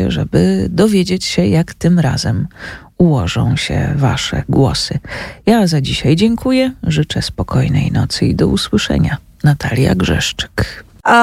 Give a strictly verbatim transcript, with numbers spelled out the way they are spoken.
się, żeby dowiedzieć się, jak tym razem ułożą się wasze głosy. Ja za dzisiaj dziękuję, życzę spokojnej nocy i do usłyszenia. Natalia Grzeszczyk.